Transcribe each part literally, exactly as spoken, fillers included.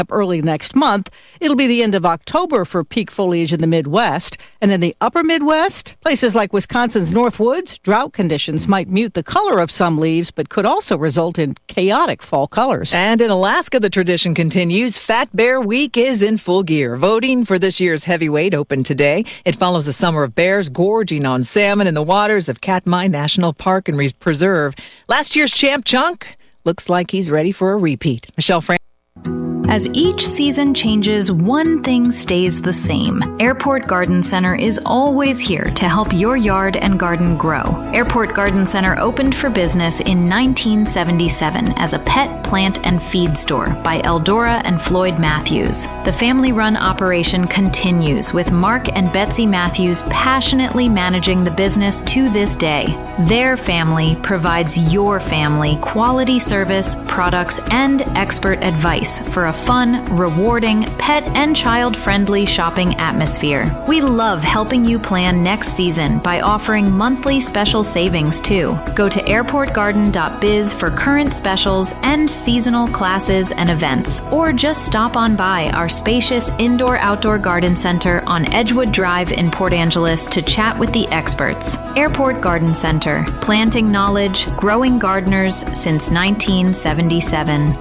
up early next month. It'll be the end of October for peak foliage in the Midwest. And in the upper Midwest, places like Wisconsin's North Woods, drought conditions might mute the color of some leaves, but could also result in chaotic fall colors. And in Alaska, the tradition continues. Fat Bear Week is in full gear. Voting for this year's heavyweight opened today. It follows a summer of bears gorging on salmon in the waters of Katmai National Park and Preserve. Last year's champ Chunk looks like he's ready for a repeat. Michelle Fran. As each season changes, one thing stays the same. Airport Garden Center is always here to help your yard and garden grow. Airport Garden Center opened for business in nineteen seventy-seven as a pet, plant, and feed store by Eldora and Floyd Matthews. The family-run operation continues with Mark and Betsy Matthews passionately managing the business to this day. Their family provides your family quality service, products, and expert advice for a fun, rewarding, pet and child-friendly shopping atmosphere. We love helping you plan next season by offering monthly special savings too. Go to airport garden dot biz for current specials and seasonal classes and events, or just stop on by our spacious indoor-outdoor garden center on Edgewood Drive in Port Angeles to chat with the experts. Airport Garden Center, planting knowledge, growing gardeners since nineteen seventy-seven.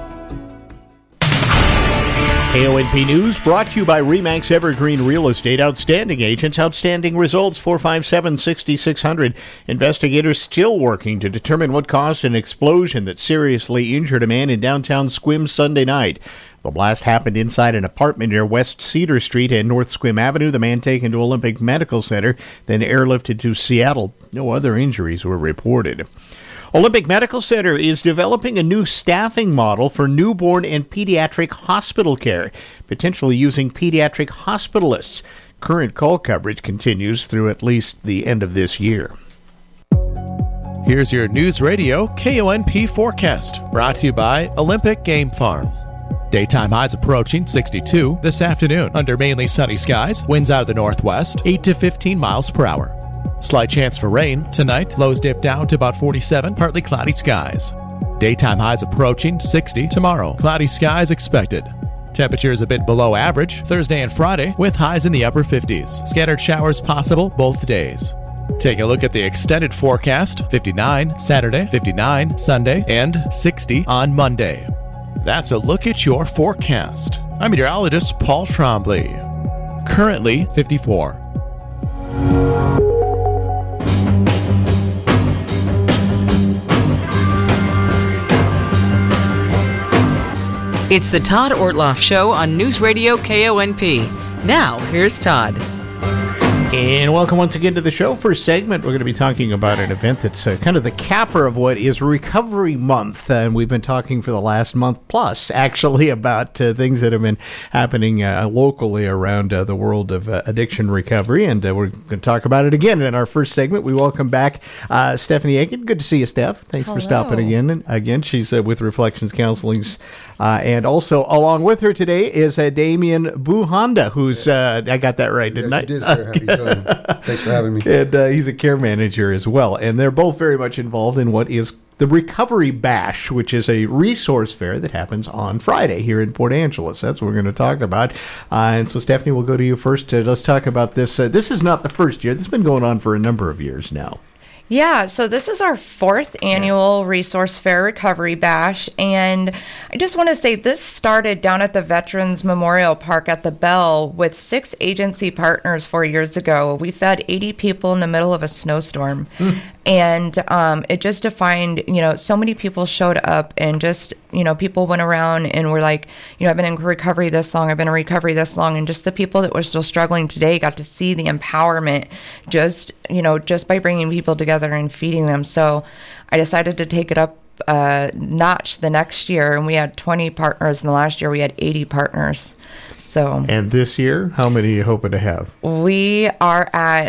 K O N P News brought to you by RE/MAX Evergreen Real Estate. Outstanding agents, outstanding results. Four five seven, six six zero zero. Investigators still working to determine what caused an explosion that seriously injured a man in downtown Sequim Sunday night. The blast happened inside an apartment near West Cedar Street and North Sequim Avenue. The man taken to Olympic Medical Center, then airlifted to Seattle. No other injuries were reported. Olympic Medical Center is developing a new staffing model for newborn and pediatric hospital care, potentially using pediatric hospitalists. Current call coverage continues through at least the end of this year. Here's your News Radio K O N P forecast, brought to you by Olympic Game Farm. Daytime highs approaching sixty-two this afternoon under mainly sunny skies. Winds out of the northwest, eight to fifteen miles per hour. Slight chance for rain. Tonight, lows dip down to about forty-seven, partly cloudy skies. Daytime highs approaching sixty tomorrow. Cloudy skies expected. Temperatures a bit below average Thursday and Friday, with highs in the upper fifties. Scattered showers possible both days. Take a look at the extended forecast. fifty-nine Saturday, fifty-nine Sunday, and sixty on Monday. That's a look at your forecast. I'm meteorologist Paul Trombley. Currently fifty-four. It's the Todd Ortloff Show on News Radio K O N P. Now, here's Todd. And welcome once again to the show. First segment, we're going to be talking about an event that's uh, kind of the capper of what is Recovery Month. Uh, and we've been talking for the last month plus, actually, about uh, things that have been happening uh, locally around uh, the world of uh, addiction recovery. And uh, we're going to talk about it again in our first segment. We welcome back uh, Stephanie Aiken. Good to see you, Steph. Thanks Hello. for stopping again. Again, she's uh, with Reflections Counseling's. Uh, and also along with her today is uh, Damien Buhanda, who's, uh, I got that right, didn't yes, I? You did, sir. How you doing? Thanks for having me. And uh, he's a care manager as well. And they're both very much involved in what is the Recovery Bash, which is a resource fair that happens on Friday here in Port Angeles. That's what we're going to talk about. Uh, and so, Stephanie, we'll go to you first. Uh, let's talk about this. Uh, this is not the first year. This has been going on for a number of years now. Yeah, so this is our fourth annual Resource Fair Recovery Bash, and I just want to say this started down at the Veterans Memorial Park at the Bell with six agency partners four years ago. We fed eighty people in the middle of a snowstorm, mm. and um, it just defined, you know, so many people showed up, and just, you know, people went around and were like, you know, I've been in recovery this long, I've been in recovery this long, and just the people that were still struggling today got to see the empowerment just, you know, just by bringing people together and feeding them. So I decided to take it up uh, notch the next year, and we had twenty partners, and the last year we had eighty partners. So, and this year, how many are you hoping to have? We are at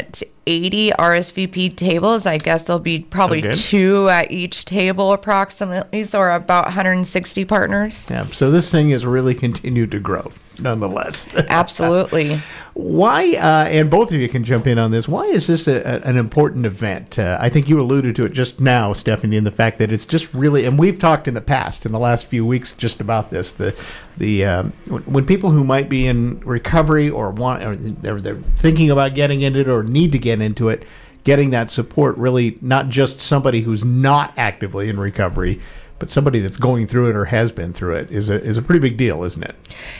eighty R S V P tables. I guess there'll be probably Okay. two at each table approximately, so we're about one hundred sixty partners. Yeah, so this thing has really continued to grow, nonetheless. Absolutely. Why, uh, and both of you can jump in on this, why is this a, a, an important event? Uh, I think you alluded to it just now, Stephanie, in the fact that it's just really, and we've talked in the past, in the last few weeks, just about this, the the um, when, when people who might be in recovery or want, or they're, they're thinking about getting into it or need to get into it, getting that support, really not just somebody who's not actively in recovery, but somebody that's going through it or has been through it is a is a pretty big deal, isn't it?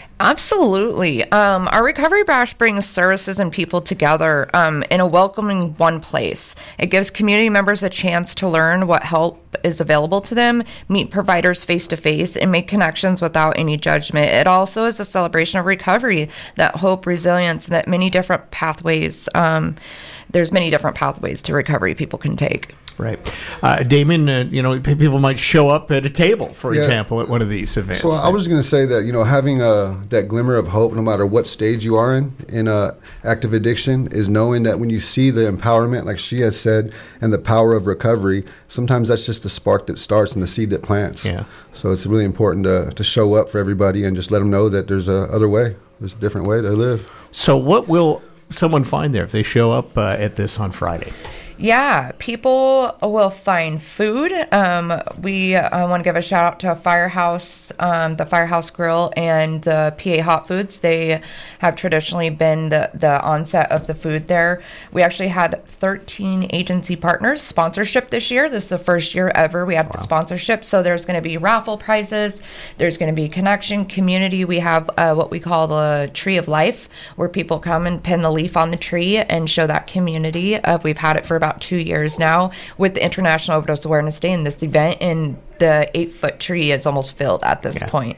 Absolutely. Um, our Recovery Bash brings services and people together um, in a welcoming one place. It gives community members a chance to learn what help is available to them, meet providers face to face, and make connections without any judgment. It also is a celebration of recovery, that hope, resilience, that many different pathways. Um, there's many different pathways to recovery people can take. Right. Uh, Damon, uh, you know, p- people might show up at a table, for Yeah. example, at one of these events. So I was going to say that, you know, having a, that glimmer of hope, no matter what stage you are in, in uh, active addiction, is knowing that when you see the empowerment, like she has said, and the power of recovery, sometimes that's just the spark that starts and the seed that plants. Yeah. So it's really important to, to show up for everybody and just let them know that there's a other way. There's a different way to live. So what will someone find there if they show up uh, at this on Friday? Yeah, people will find food. Um, we uh, want to give a shout out to Firehouse, um, the Firehouse Grill, and uh, P A Hot Foods. They have traditionally been the, the onset of the food there. We actually had thirteen agency partners sponsorship this year. This is the first year ever we had wow. sponsorship. So there's going to be raffle prizes. There's going to be connection, community. We have uh, what we call the Tree of Life, where people come and pin the leaf on the tree and show that community. Uh, we've had it for about two years now with the International Overdose Awareness Day and this event, and the eight foot tree is almost filled at this yeah. point.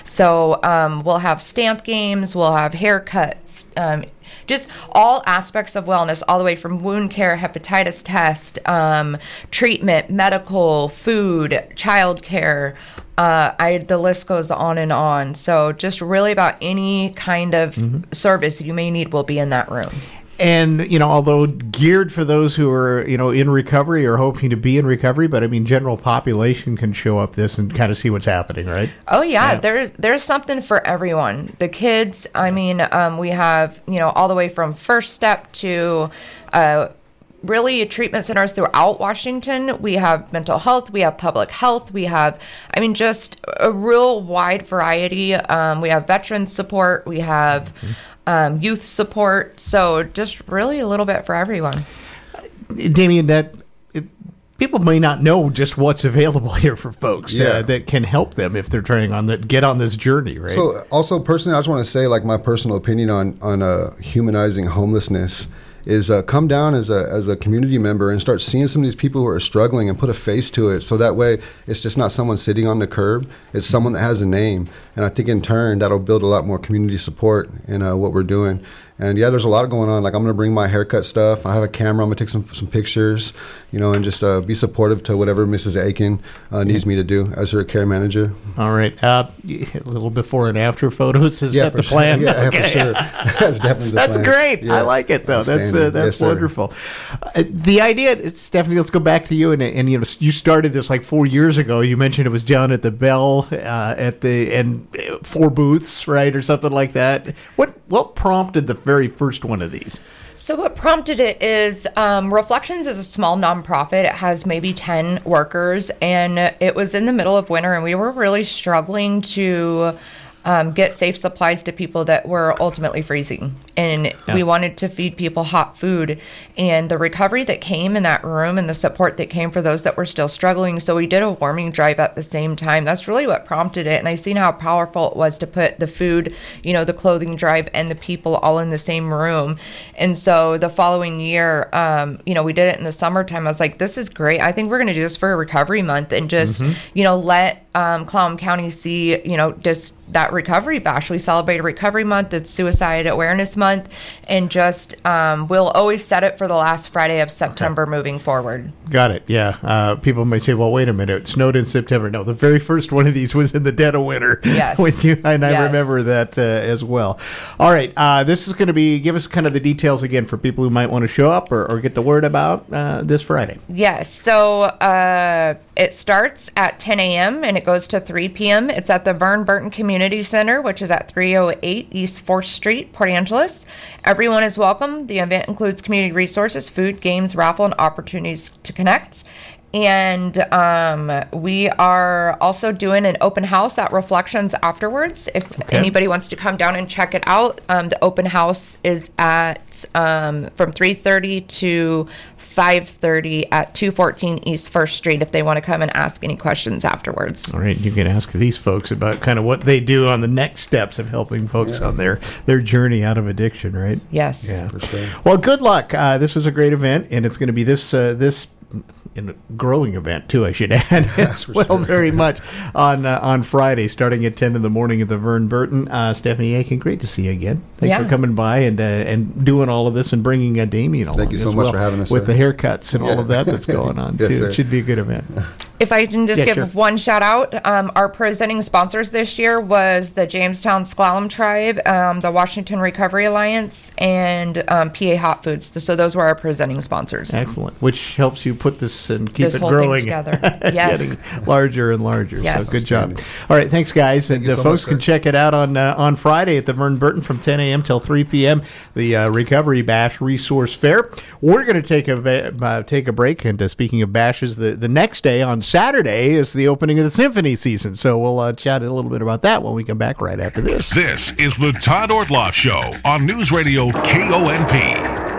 So um, we'll have stamp games, we'll have haircuts, um, just all aspects of wellness, all the way from wound care, hepatitis test, um, treatment, medical, food, child care. Uh, I the list goes on and on. So just really about any kind of mm-hmm. service you may need will be in that room. And, you know, although geared for those who are, you know, in recovery or hoping to be in recovery, but I mean, general population can show up this and kind of see what's happening, right? Oh, yeah. yeah. There's, there's something for everyone. The kids, I mean, um, we have, you know, all the way from First Step to uh, really treatment centers throughout Washington. We have mental health. We have public health. We have, I mean, just a real wide variety. Um, we have veteran support. We have... Mm-hmm. Um, youth support, so just really a little bit for everyone. Damien, that it, people may not know just what's available here for folks yeah. uh, that can help them if they're trying on the get on this journey, right? So, also personally, I just want to say, like, my personal opinion on on uh, humanizing homelessness is uh, come down as a as a community member and start seeing some of these people who are struggling and put a face to it. So that way, it's just not someone sitting on the curb. It's someone that has a name. And I think in turn, that'll build a lot more community support in uh, what we're doing. And yeah, there's a lot going on. Like, I'm going to bring my haircut stuff. I have a camera. I'm going to take some some pictures, you know, and just uh, be supportive to whatever Missus Aiken uh, needs me to do as her care manager. All right. Uh, a little before and after photos. Is yeah, that the sure. plan? Yeah, okay. for sure. That's definitely the That's plan. great. Yeah. I like it, though. That's uh, that's yes, wonderful. Uh, the idea, Stephanie, let's go back to you. And, and you know, you started this like four years ago. You mentioned it was down at the Bell uh, at the and four booths, right, or something like that. What what prompted the very first one of these? So what prompted it is um, Reflections is a small nonprofit. It has maybe ten workers, and it was in the middle of winter, and we were really struggling to um, get safe supplies to people that were ultimately freezing. And yeah. we wanted to feed people hot food, and the recovery that came in that room and the support that came for those that were still struggling. So we did a warming drive at the same time. That's really what prompted it. And I seen how powerful it was to put the food, you know, the clothing drive and the people all in the same room. And so the following year, um, you know, we did it in the summertime. I was like, this is great. I think we're going to do this for a recovery month and just, mm-hmm. you know, let um, Clallam County see, you know, just that recovery bash. We celebrate a recovery month. It's Suicide Awareness Month, and just um, we'll always set it for the last Friday of September okay. moving forward. Got it. Yeah. Uh, people may say, well, wait a minute. It snowed in September. No, the very first one of these was in the dead of winter. Yes. With you, and I yes. remember that uh, as well. All right. Uh, this is going to be, give us kind of the details again for people who might want to show up or, or get the word about uh, this Friday. Yes. So uh, it starts at ten a.m. and it goes to three p.m. It's at the Vern Burton Community Center, which is at three oh eight East fourth Street, Port Angeles. Everyone is welcome. The event includes community resources, food, games, raffle, and opportunities to connect. And um, we are also doing an open house at Reflections afterwards. If okay. anybody wants to come down and check it out, um, the open house is at um, from three thirty to five thirty at two fourteen East first Street if they want to come and ask any questions afterwards. All right, you can ask these folks about kind of what they do on the next steps of helping folks yeah. on their, their journey out of addiction, right? Yes. Yeah. For sure. Well, good luck. Uh, this was a great event, and it's going to be this uh, this in a growing event too, I should add, as well, sure. very much on uh, on Friday, starting at ten in the morning at the Vern Burton. Uh, Stephanie Aiken, great to see you again. Thanks yeah. for coming by and uh, and doing all of this and bringing uh, Damien along. Thank you so as much well, for having us. With sir. the haircuts and yeah. all of that that's going on yes, too. Sir. It should be a good event. If I can just yeah, give sure. one shout out, um, our presenting sponsors this year was the Jamestown Sklallam Tribe, um, the Washington Recovery Alliance, and um, P A Hot Foods. So those were our presenting sponsors. Excellent. Which helps you put this and keep this it whole growing. Thing together. Yes. Getting larger and larger. Yes. So good job. All right. Thanks, guys. Thank and uh, so folks much, can sir. check it out on uh, on Friday at the Vern Burton from ten a.m. till three p.m. The uh, Recovery Bash Resource Fair. We're going to take a uh, take a break. And uh, speaking of bashes, the, the next day on Saturday is the opening of the symphony season. So we'll uh, chat a little bit about that when we come back right after this. This is the Todd Ortloff Show on News Radio K O N P.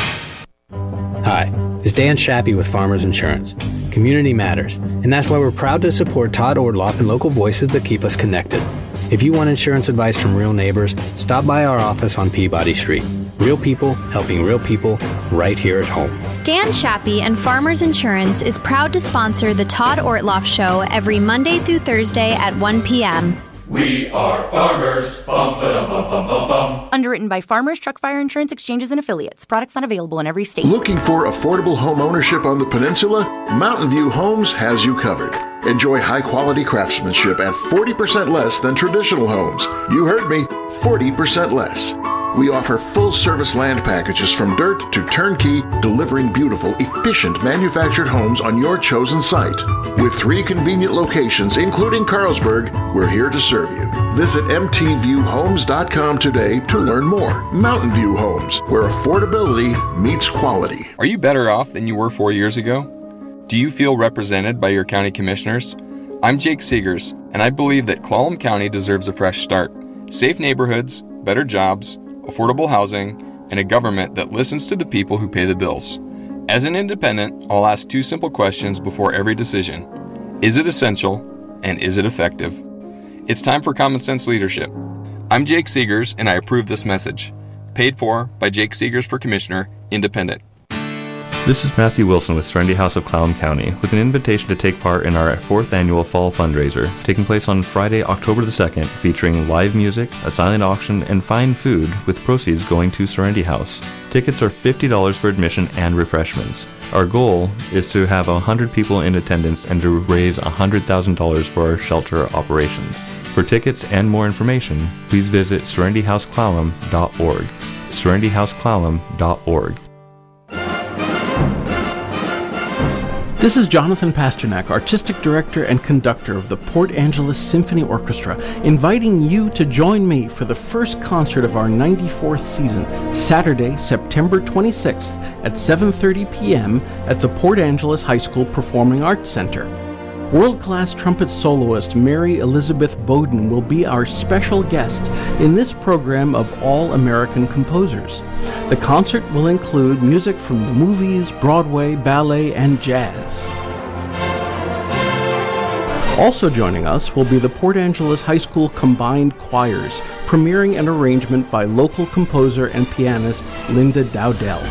Hi, it's Dan Shappy with Farmers Insurance. Community matters, and that's why we're proud to support Todd Ortloff and local voices that keep us connected. If you want insurance advice from real neighbors, stop by our office on Peabody Street. Real people helping real people right here at home. Dan Shappy and Farmers Insurance is proud to sponsor the Todd Ortloff Show every Monday through Thursday at one p.m. We are farmers. Bum, ba-dum, bum, bum, bum, bum. Underwritten by Farmers Truck Fire Insurance Exchanges and Affiliates. Products not available in every state. Looking for affordable home ownership on the peninsula? Mountain View Homes has you covered. Enjoy high-quality craftsmanship at forty percent less than traditional homes. You heard me, forty percent less. We offer full-service land packages from dirt to turnkey, delivering beautiful, efficient manufactured homes on your chosen site. With three convenient locations, including Carlsberg, we're here to serve you. Visit m t view homes dot com today to learn more. Mountain View Homes, where affordability meets quality. Are you better off than you were four years ago? Do you feel represented by your county commissioners? I'm Jake Seegers, and I believe that Clallam County deserves a fresh start. Safe neighborhoods, better jobs, affordable housing, and a government that listens to the people who pay the bills. As an independent, I'll ask two simple questions before every decision. Is it essential, and is it effective? It's time for common sense leadership. I'm Jake Seegers, and I approve this message. Paid for by Jake Seegers for Commissioner, Independent. This is Matthew Wilson with Serenity House of Clallam County with an invitation to take part in our fourth annual fall fundraiser, taking place on Friday, October the second, featuring live music, a silent auction, and fine food with proceeds going to Serenity House. Tickets are fifty dollars for admission and refreshments. Our goal is to have one hundred people in attendance and to raise one hundred thousand dollars for our shelter operations. For tickets and more information, please visit serenity house clallam dot org. serenity house clallam dot org. This is Jonathan Pasternak, Artistic Director and Conductor of the Port Angeles Symphony Orchestra, inviting you to join me for the first concert of our ninety-fourth season, Saturday, September twenty-sixth at seven thirty p.m. at the Port Angeles High School Performing Arts Center. World-class trumpet soloist Mary Elizabeth Bowden will be our special guest in this program of all-American composers. The concert will include music from the movies, Broadway, ballet, and jazz. Also joining us will be the Port Angeles High School Combined Choirs, premiering an arrangement by local composer and pianist Linda Dowdell.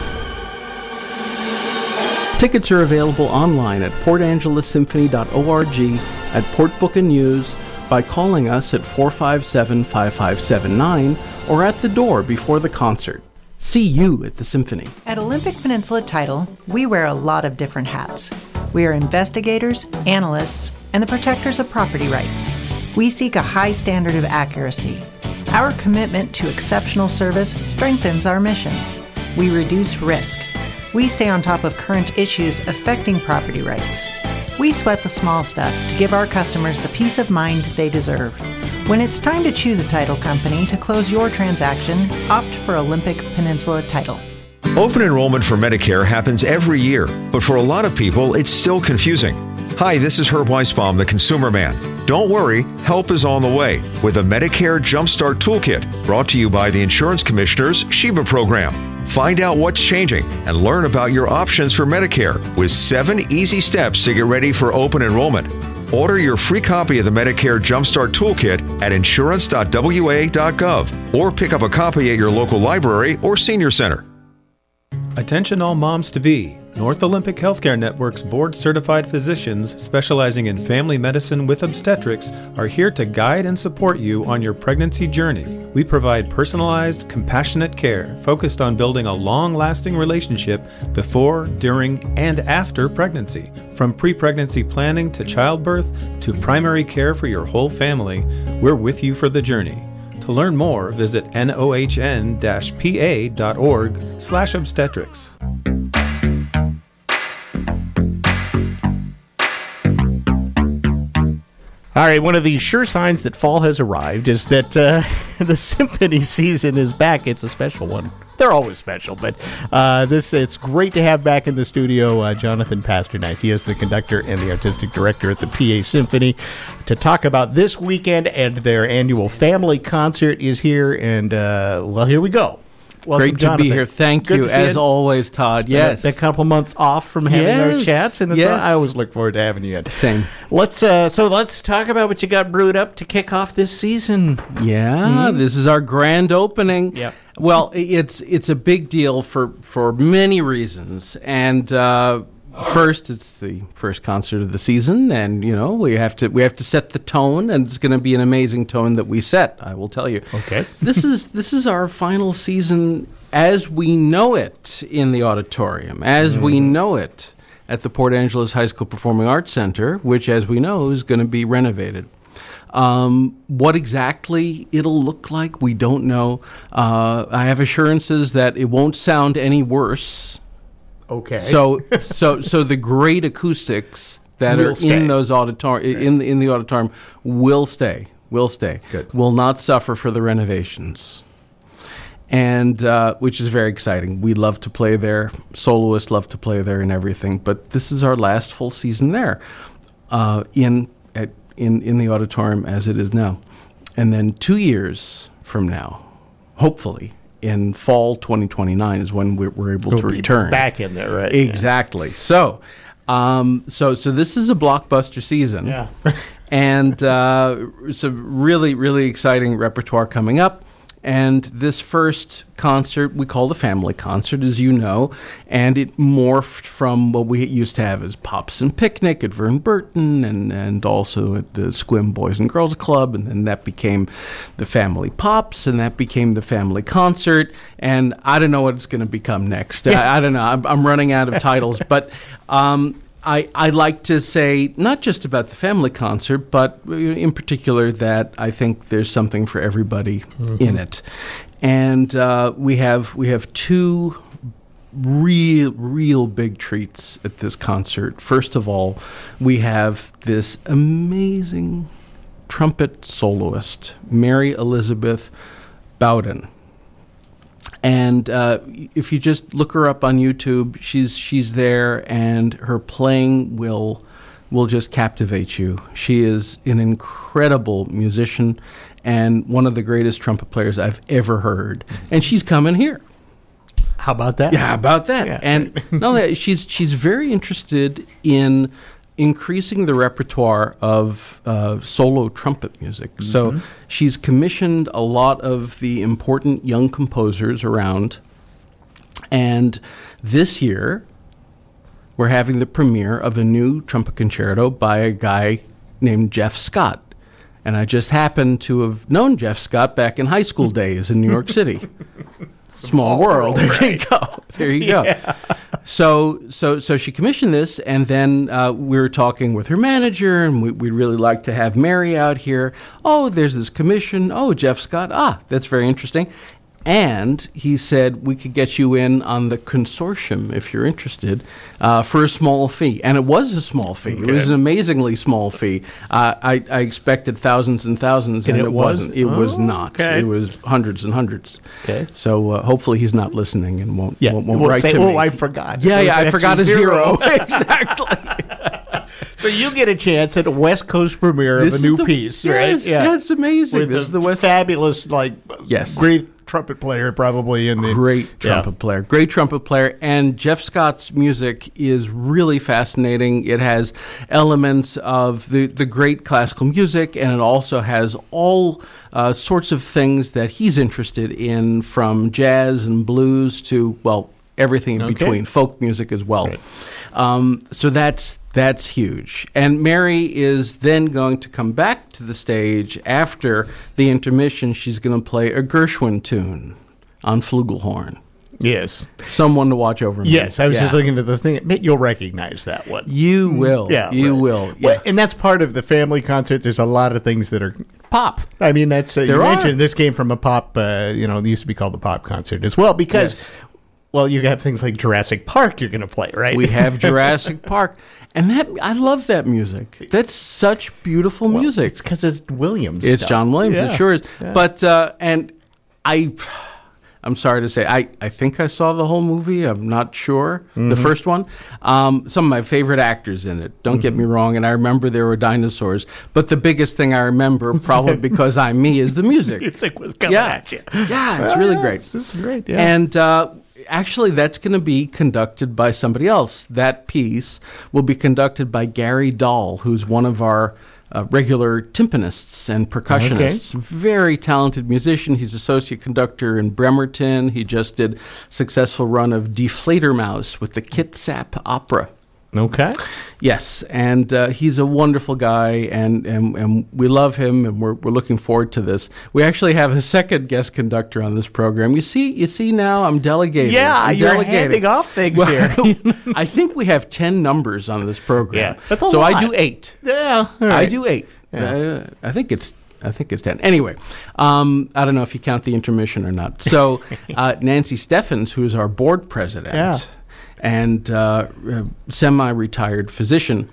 Tickets are available online at port angeles symphony dot org at Port Book and News by calling us at four five seven, five five seven nine or at the door before the concert. See you at the Symphony. At Olympic Peninsula Title, we wear a lot of different hats. We are investigators, analysts, and the protectors of property rights. We seek a high standard of accuracy. Our commitment to exceptional service strengthens our mission. We reduce risk. We stay on top of current issues affecting property rights. We sweat the small stuff to give our customers the peace of mind they deserve. When it's time to choose a title company to close your transaction, opt for Olympic Peninsula Title. Open enrollment for Medicare happens every year, but for a lot of people, it's still confusing. Hi, this is Herb Weisbaum, the Consumer Man. Don't worry, help is on the way with a Medicare Jumpstart Toolkit brought to you by the Insurance Commissioner's Sheba program. Find out what's changing and learn about your options for Medicare with seven easy steps to get ready for open enrollment. Order your free copy of the Medicare Jumpstart Toolkit at insurance dot w a dot gov or pick up a copy at your local library or senior center. Attention all moms-to-be. North Olympic Healthcare Network's board-certified physicians specializing in family medicine with obstetrics are here to guide and support you on your pregnancy journey. We provide personalized, compassionate care focused on building a long-lasting relationship before, during, and after pregnancy. From pre-pregnancy planning to childbirth to primary care for your whole family, we're with you for the journey. To learn more, visit N O H N P A dot org slash obstetrics. All right, one of the sure signs that fall has arrived is that uh, the symphony season is back. It's a special one. They're always special, but uh, this it's great to have back in the studio uh, Jonathan Pasternak. He is the conductor and the artistic director at the P A Symphony to talk about this weekend, and their annual family concert is here, and, uh, well, here we go. Welcome, Great to Jonathan. be here. Thank Good you, as you. always, Todd. Yes. A, a couple months off from having yes. our chats, and it's yes. all, I always look forward to having you in. Same. Let's uh, so let's talk about what you got brewed up to kick off this season. Yeah, mm-hmm. This is our grand opening. Yeah. Well, it's it's a big deal for for many reasons, and uh, first, it's the first concert of the season, and you know we have to we have to set the tone, and it's going to be an amazing tone that we set. I will tell you. Okay. this is this is our final season as we know it in the auditorium, as mm. we know it at the Port Angeles High School Performing Arts Center, which, as we know, is going to be renovated. Um, what exactly it'll look like, we don't know. Uh, I have assurances that it won't sound any worse. Okay. So, so, so the great acoustics that will are stay. in those auditor- in the, in the auditorium will stay. Will stay. Good. Will not suffer for the renovations. And uh, which is very exciting. We love to play there. Soloists love to play there and everything. But this is our last full season there, uh, in at in in the auditorium as it is now. And then two years from now, hopefully, in fall twenty twenty-nine is when we're, we're able We'll to be return. back in there, right? Exactly. Yeah. So, um, so so this is a blockbuster season. Yeah. And uh, it's a really, really exciting repertoire coming up. And this first concert we called a family concert, as you know, and it morphed from what we used to have as Pops and Picnic at Vern Burton and, and also at the Squim Boys and Girls Club, and then that became the Family Pops, and that became the Family Concert, and I don't know what it's going to become next. I, I don't know. I'm, I'm running out of titles, but um, I, I like to say not just about the family concert, but in particular that I think there's something for everybody mm-hmm. in it. And uh, we have we have two real, real big treats at this concert. First of all, we have this amazing trumpet soloist, Mary Elizabeth Bowden. And uh, if you just look her up on YouTube, she's she's there, and her playing will will just captivate you. She is an incredible musician and one of the greatest trumpet players I've ever heard. And she's coming here. How about that? Yeah, how about that? Yeah. And no, that she's she's very interested in increasing the repertoire of uh, solo trumpet music. Mm-hmm. So she's commissioned a lot of the important young composers around. And this year, we're having the premiere of a new trumpet concerto by a guy named Jeff Scott. And I just happened to have known Jeff Scott back in high school days in New York City. Small world. There you go. There you go. Yeah. So, so, so she commissioned this, and then uh, we were talking with her manager, and we, we'd really like to have Mary out here. Oh, there's this commission. Oh, Jeff Scott. Ah, that's very interesting. And he said we could get you in on the consortium if you're interested uh, for a small fee. And it was a small fee. Okay. It was an amazingly small fee. Uh, I, I expected thousands and thousands, and, and it, it wasn't. Was? It oh, was not. Okay. It was hundreds and hundreds. Okay. So uh, hopefully he's not listening and won't, yeah. won't, won't we'll write say, to oh, me. Oh, I forgot. Yeah, yeah, I forgot a zero. zero. Exactly. So you get a chance at a West Coast premiere this of a new the, piece, yes, right? Yes, yeah. That's amazing. With this the is the West fabulous, like, yes. great trumpet player, probably in the great trumpet yeah. player, great trumpet player, and Jeff Scott's music is really fascinating. It has elements of the the great classical music, and it also has all uh, sorts of things that he's interested in, from jazz and blues to well everything in okay. between, folk music as well. Right. Um, so that's that's huge. And Mary is then going to come back to the stage after the intermission. She's going to play a Gershwin tune on flugelhorn. Yes. Someone to watch over me. Yes, I was yeah. just looking at the thing. You'll recognize that one. You will. Yeah, you right. will. Yeah. Well, and that's part of the family concert. There's a lot of things that are pop. I mean, that's uh, you there mentioned are. this came from a pop, uh, you know, it used to be called the pop concert as well, because... Yes. Well, you have things like Jurassic Park you're going to play, right? We have Jurassic Park. And that I love that music. That's such beautiful well, music. It's because it's Williams It's stuff. John Williams, yeah. it sure is. Yeah. But, uh, and I... I'm sorry to say, I, I think I saw the whole movie. I'm not sure. Mm-hmm. The first one. Um, some of my favorite actors in it. Don't mm-hmm. get me wrong. And I remember there were dinosaurs. But the biggest thing I remember, probably because I'm me, is the music. Music was coming yeah. at you. Yeah, it's really great. This is great, yeah. And uh, actually, that's going to be conducted by somebody else. That piece will be conducted by Gary Dahl, who's one of our... Uh, regular timpanists and percussionists. Okay. Very talented musician. He's associate conductor in Bremerton. He just did successful run of Die Fledermaus with the Kitsap Opera. Okay. Yes, and uh, he's a wonderful guy, and, and, and we love him, and we're we're looking forward to this. We actually have a second guest conductor on this program. You see, you see now I'm delegating. Yeah, I'm you're delegating. handing off things well, here. I think we have ten numbers on this program. Yeah, that's a so lot. I do eight. Yeah, all right. I do eight. Yeah. Uh, I think it's. I think it's ten. Anyway, um, I don't know if you count the intermission or not. So uh, Nancy Steffens, who is our board president. Yeah. And uh, uh, semi-retired physician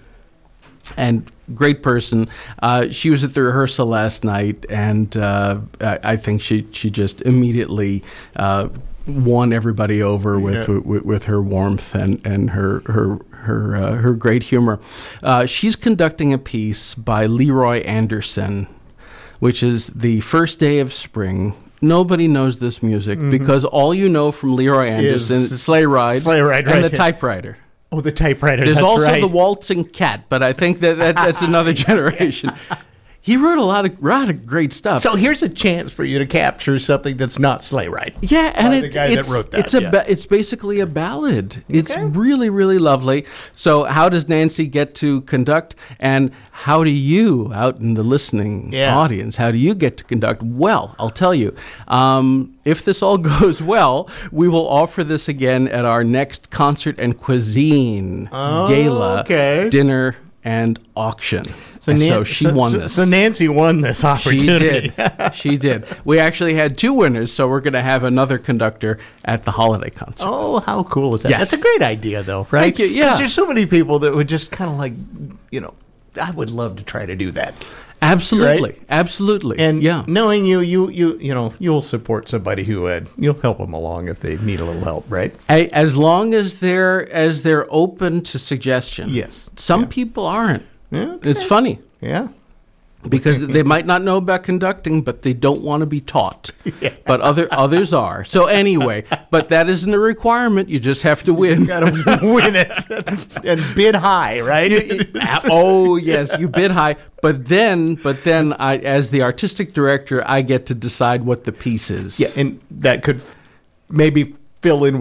and great person. Uh, she was at the rehearsal last night, and uh, I, I think she, she just immediately uh, won everybody over with, yeah. with with her warmth and, and her her her uh, her great humor. Uh, she's conducting a piece by Leroy Anderson, which is The First Day of Spring. Nobody knows this music mm-hmm. because all you know from Leroy Anderson is Sleigh Ride, Sleigh Ride and right. the typewriter. Oh, the typewriter. There's that's also right. the waltzing cat, but I think that, that that's another generation. He wrote a lot of, lot of great stuff. So here's a chance for you to capture something that's not Sleigh Ride. Yeah, and it, the guy it's, that wrote that. It's a yeah. ba- it's basically a ballad. Okay. It's really, really lovely. So how does Nancy get to conduct, and how do you, out in the listening yeah. audience, how do you get to conduct? Well, I'll tell you. Um, if this all goes well, we will offer this again at our next concert and cuisine oh, gala okay. dinner and auction. So, and Nan- so she so, won so, this. So Nancy won this opportunity. She did. She did. We actually had two winners, so we're going to have another conductor at the holiday concert. Oh, how cool is that? Yes. That's a great idea, though, right? Thank you. Yeah. Because there's so many people that would just kind of like, you know, I would love to try to do that. Absolutely. Right? Absolutely. And yeah. knowing you, you, you, you know, you'll support somebody who would, you'll help them along if they need a little help, right? I, as long as they're as they're open to suggestion. Yes. Some yeah. people aren't. Yeah, okay. It's funny. Yeah. Because they might not know about conducting, but they don't want to be taught. Yeah. But other others are. So anyway, but that isn't a requirement. You just have to win. You got to win it and bid high, right? You, you, oh yes, you bid high. But then, but then, I, as the artistic director, I get to decide what the piece is. Yeah, and that could f- maybe fill in with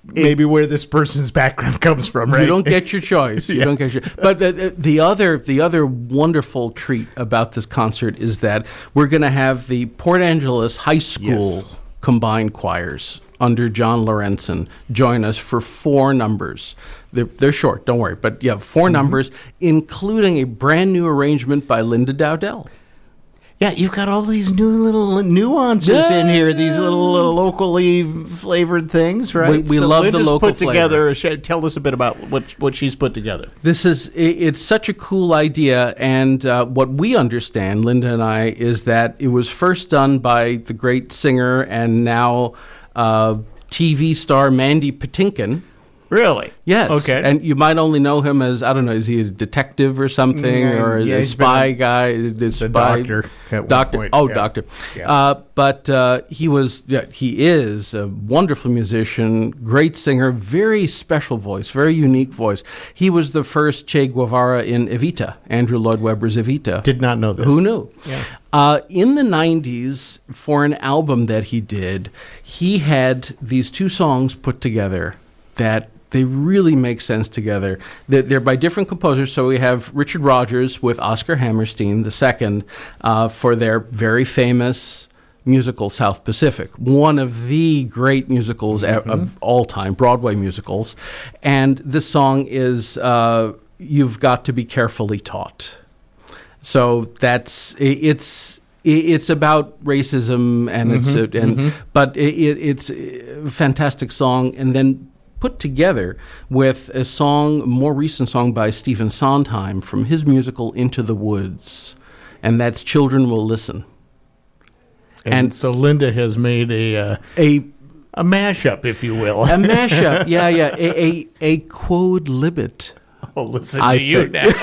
maybe where this person's background comes from, right? You don't get your choice. You Yeah. don't get your. But uh, the other the other wonderful treat about this concert is that we're going to have the Port Angeles High School Yes. combined choirs under John Lorenzen join us for four numbers. They're, they're short, don't worry, but yeah, four Mm-hmm. numbers, including a brand new arrangement by Linda Dowdell. Yeah, you've got all these new little nuances Yeah. in here, these little uh, locally flavored things, right? We- we love the Linda's local put together. sh- Tell us a bit about what what she's put together. This is, i- it's such a cool idea, and uh, what we understand, Linda and I, is that it was first done by the great singer and now uh, T V star Mandy Patinkin. Really? Yes. Okay. And you might only know him as, I don't know, is he a detective or something, Mm, or yeah, a he's spy been a- guy? The the spy doctor at one doctor. point, Oh, yeah. doctor. Yeah. Uh, but uh, he was, yeah, he is a wonderful musician, great singer, very special voice, very unique voice. He was the first Che Guevara in Evita, Andrew Lloyd Webber's Evita. Did not know this. Who knew? Yeah. Uh, in the nineties, for an album that he did, he had these two songs put together that they really make sense together. They're, they're by different composers. So we have Richard Rodgers with Oscar Hammerstein, the second, uh, for their very famous musical South Pacific, one of the great musicals Mm-hmm. a- of all time, Broadway musicals. And this song is uh, You've Got to Be Carefully Taught. So that's i- it's i- it's about racism, and it's Mhm, a, and mhm. but it, it, it's a fantastic song, and then put together with a song, a more recent song by Stephen Sondheim from his musical Into the Woods, and that's Children Will Listen. And, And- so Linda has made a uh, A a mashup, if you will. a mashup, yeah, yeah, a a, a quod libet. Oh, listen I to you think. now.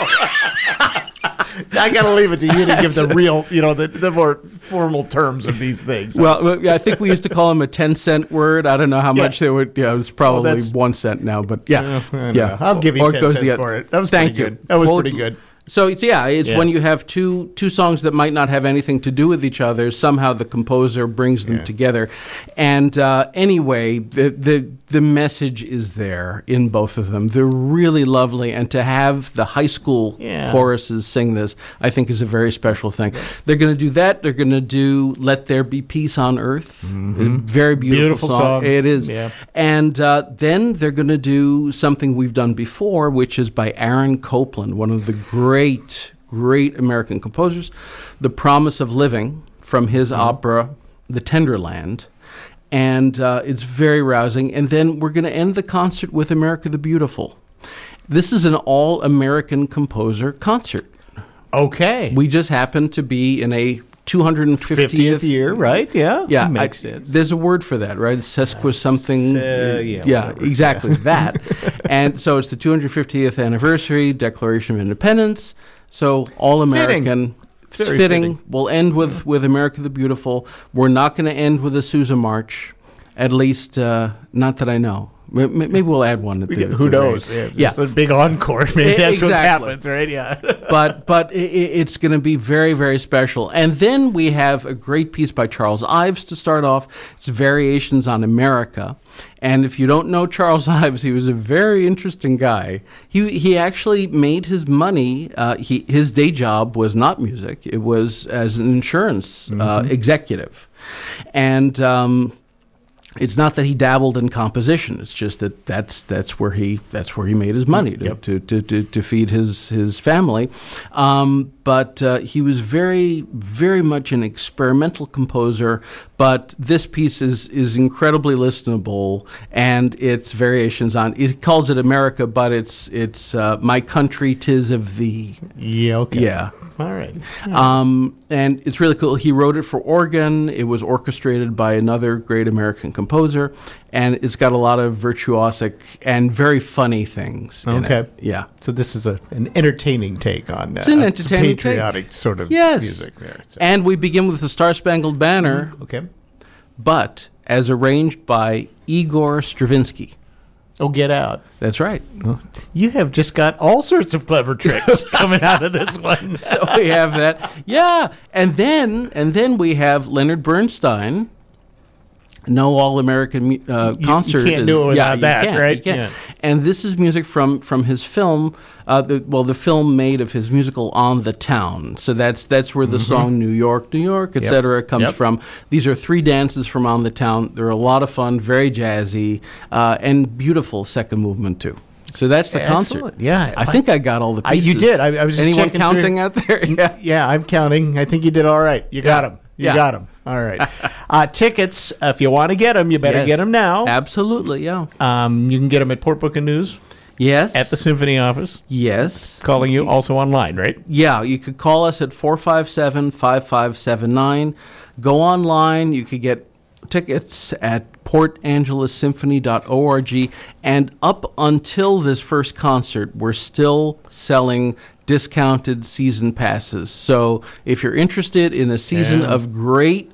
I got to leave it to you to give the real, you know, the, the more formal terms of these things. Well, well, yeah, I think we used to call them a ten cent word. I don't know how Yeah. much they would. Yeah, it was probably that's- one cent now, but yeah, Yeah, I don't yeah. know. I'll give you Or ten goes cents the- for it. That was Thank pretty you. good. That was Quote- pretty good. So it's yeah, it's Yeah. when you have two two songs that might not have anything to do with each other. Somehow the composer brings them Yeah. together, and uh, anyway, the the the message is there in both of them. They're really lovely, and to have the high school Yeah. choruses sing this, I think, is a very special thing. They're going to do that. They're going to do "Let There Be Peace on Earth," a very beautiful, Beautiful song. It is, Yeah. and uh, then they're going to do something we've done before, which is by Aaron Copland, one of the great, great American composers, "The Promise of Living" from his opera, The Tenderland. And uh, it's very rousing. And then we're going to end the concert with America the Beautiful. This is an all-American composer concert. Okay. We just happen to be in a two hundred fiftieth, fiftieth year, right? Yeah. Yeah, That makes I- sense. There's a word for that, right? Sesqui something. uh, yeah, whatever. exactly that. And so it's the two hundred fiftieth anniversary, Declaration of Independence. So all American. It's Very fitting. fitting. We'll end with with America the Beautiful. We're not going to end with a Sousa March, at least uh, not that I know. M- Maybe we'll add one. At the, Yeah, at who the very- knows? Yeah, yeah. It's a big encore. Maybe E- that's what exactly. happens, right? Yeah. but but i i- it's going to be very, very special. And then we have a great piece by Charles Ives to start off. It's Variations on America. And if you don't know Charles Ives, he was a very interesting guy. He he actually made his money. Uh, he his day job was not music; it was as an insurance uh, executive, and. Um, It's not that he dabbled in composition. It's just that that's that's where he that's where he made his money to Yep. to, to, to, to feed his his family. Um, but uh, he was very very much an experimental composer. But this piece is is incredibly listenable, and it's variations on. It calls it America, but it's it's uh, My Country 'Tis of Thee. Yeah. Okay. Yeah. All right. Um, and it's really cool. He wrote it for organ. It was orchestrated by another great American composer, and it's got a lot of virtuosic and very funny things in Okay. it. Yeah. So this is a an entertaining take on uh, It's an some entertaining take. patriotic sort of Yes. music there. So- And we begin with the Star-Spangled Banner, okay. but as arranged by Igor Stravinsky. Oh, get out. That's right. You have just got all sorts of clever tricks coming out of this one. So we have that. Yeah. And then and then we have Leonard Bernstein no all-American uh, concert. You can't is, do it without yeah, that, you can't, right? You can't. Yeah. And this is music from, from his film, uh, the, well, the film made of his musical On the Town. So that's that's where the mm-hmm. song New York, New York, et yep. cetera comes yep. from. These are three dances from On the Town. They're a lot of fun, very jazzy, uh, and beautiful second movement, too. So that's the Excellent. concert. Yeah. I think I got all the pieces. I, you did. I, I was just Anyone checking counting through. out there? Yeah. yeah, I'm counting. I think you did all right. You got Yeah. them. You Yeah. got them. All right. Uh, tickets, uh, if you want to get them, you better Yes. get them now. Absolutely, yeah. Um, you can get them at Port Book and News. Yes. At the Symphony office. Yes. Calling you also online, right? Yeah, you could call us at four five seven, five five seven nine. Go online. You could get tickets at port angeles symphony dot org. And up until this first concert, we're still selling discounted season passes. So if you're interested in a season Yeah. of great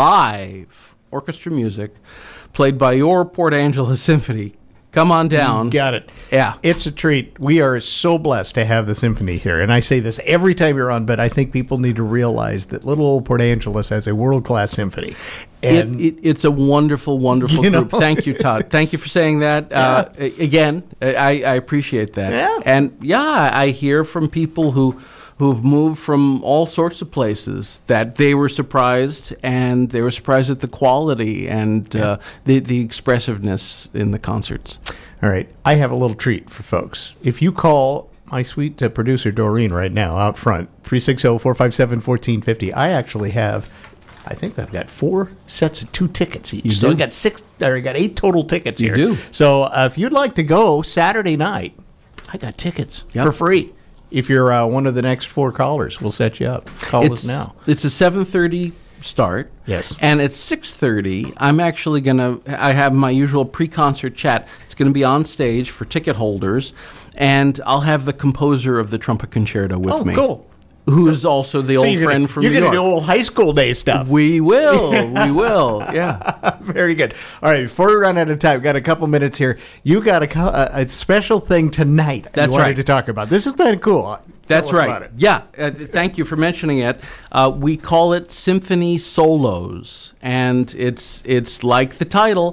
live orchestra music played by your Port Angeles Symphony, come on down. You got it. Yeah. It's a treat. We are so blessed to have the Symphony here. And I say this every time you're on, but I think people need to realize that little old Port Angeles has a world-class symphony. And It, it, it's a wonderful, wonderful You know, group. Thank you, Todd. Thank you for saying that. Uh, a- again, I, I appreciate that. Yeah. And yeah, I hear from people who who've moved from all sorts of places that they were surprised, and they were surprised at the quality and uh, the the expressiveness in the concerts. All right. I have a little treat for folks. If you call my sweet uh, producer, Doreen, right now out front, three six zero, four five seven, one four five zero, I actually have... I think I've got four sets of two tickets each. You so do. I got six. Or I got eight total tickets You here. do. So uh, if you'd like to go Saturday night, I got tickets Yep. for free. If you're uh, one of the next four callers, we'll set you up. Call it's, us now. It's a seven thirty start. Yes. And at six thirty, I'm actually going to, I have my usual pre-concert chat. It's going to be on stage for ticket holders, and I'll have the composer of the trumpet concerto with Oh, me. cool. Who is also the So old you're friend gonna, from You're New going to York. do old high school day stuff. We will. We will. Yeah. Very good. All right. Before we run out of time, we've got a couple minutes here. You got a, co- a, a special thing tonight That's you wanted right. to talk about. This is kind of cool. That's Tell us right. about it. Yeah. Uh, thank you for mentioning it. Uh, we call it Symphony Solos, and it's it's like the title.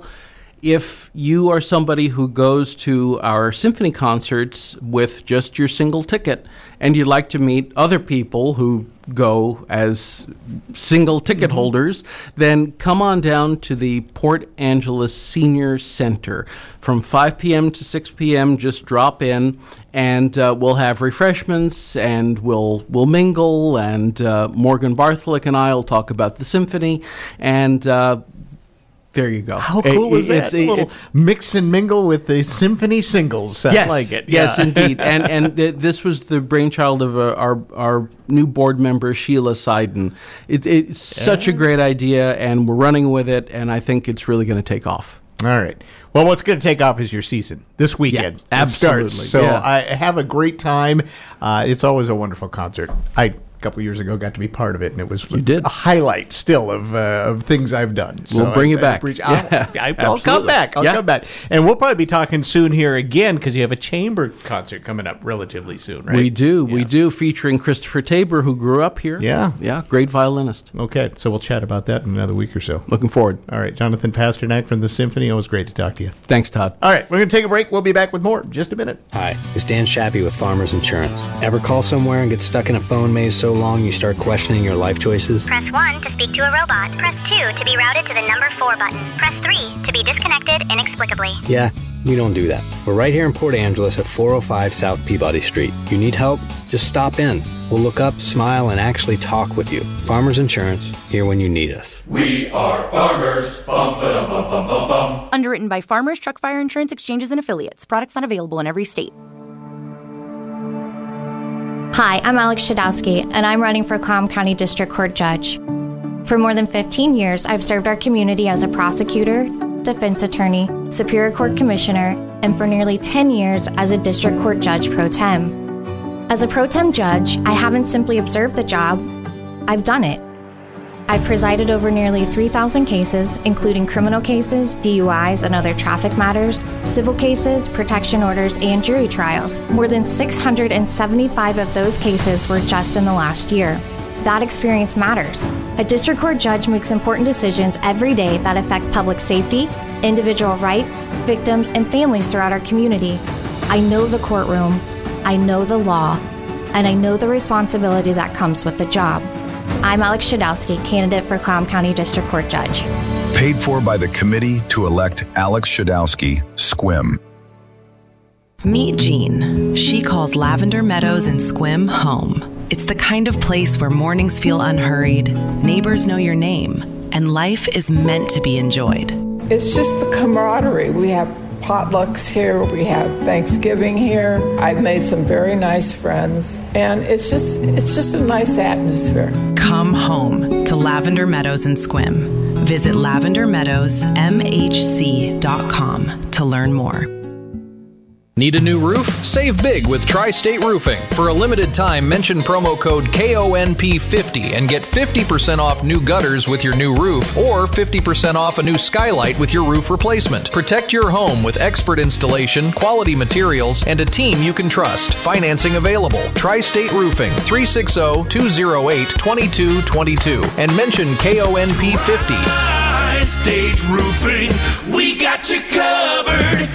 If you are somebody who goes to our symphony concerts with just your single ticket, and you'd like to meet other people who go as single ticket Mm-hmm. holders, then come on down to the Port Angeles Senior Center. From five p.m. to six p.m., just drop in, and uh, we'll have refreshments, and we'll we'll mingle, and uh, Morgan Bartholick and I will talk about the symphony, and uh, there you go. How cool It- is that? it's- A it- little it- mix and mingle with the symphony singles. I yes, like it. Yes, Yeah. indeed. And and th- this was the brainchild of uh, our our new board member Sheila Seiden. It, it's such a great idea, and we're running with it, and I think it's really going to take off. All right. Well, what's going to take off is your season this weekend. Yeah, It starts. absolutely. So Yeah. I have a great time. Uh, it's always a wonderful concert. I a couple years ago got to be part of it, and it was You did. a highlight still of uh, of things I've done. So We'll bring I, it back. I appreciate- Yeah, I'll, I, I'll come absolutely. back. I'll Yeah. come back, and we'll probably be talking soon here again because you have a chamber concert coming up relatively soon, right? We do, we do, featuring Christopher Tabor, who grew up here. Yeah. Yeah, great violinist. Okay, so we'll chat about that in another week or so. Looking forward. All right, Jonathan Pasternak from the Symphony. Always great to talk to you. Thanks, Todd. All right, we're going to take a break. We'll be back with more in just a minute. Hi, it's Dan Shappy with Farmers Insurance. Ever call somewhere and get stuck in a phone maze so long you start questioning your life choices? Press one to speak to a robot. Press two to be routed to the number four button. Press three to be disconnected inexplicably. Yeah, we don't do that. We're right here in Port Angeles at four oh five South Peabody Street. You need help? Just stop in. We'll look up, smile, and actually talk with you. Farmers Insurance, here when you need us. We are farmers. Bum, ba-dum, bum, bum, bum, bum. Underwritten by Farmers Truck Fire Insurance Exchanges and Affiliates. Products not available in every state. Hi, I'm Alex Shadowski, and I'm running for Clallam County District Court Judge. For more than fifteen years, I've served our community as a prosecutor, defense attorney, Superior Court Commissioner, and for nearly ten years as a District Court Judge pro tem. As a pro tem judge, I haven't simply observed the job, I've done it. I've presided over nearly three thousand cases, including criminal cases, D U Is, and other traffic matters, civil cases, protection orders, and jury trials. More than six hundred seventy-five of those cases were just in the last year. that experience matters. A district court judge makes important decisions every day that affect public safety, individual rights, victims, and families throughout our community. I know the courtroom, I know the law, and I know the responsibility that comes with the job. I'm Alex Shadowski, candidate for Clallam County District Court Judge. Paid for by the Committee to Elect Alex Shadowski, Squim. Meet Jean. She calls Lavender Meadows in Squim home. It's the kind of place where mornings feel unhurried, neighbors know your name, and life is meant to be enjoyed. It's just the camaraderie. We have potlucks here, we have Thanksgiving here. I've made some very nice friends, and it's just it's just a nice atmosphere. Come home to Lavender Meadows in Squim. Visit lavender meadows m h c dot com to learn more. Need a new roof? Save big with Tri-State Roofing. For a limited time, mention promo code K O N P fifty and get fifty percent off new gutters with your new roof or fifty percent off a new skylight with your roof replacement. Protect your home with expert installation, quality materials, and a team you can trust. Financing available. Tri-State Roofing, three six zero, two zero eight, two two two two and mention K O N P fifty. Tri-State Roofing, we got you covered.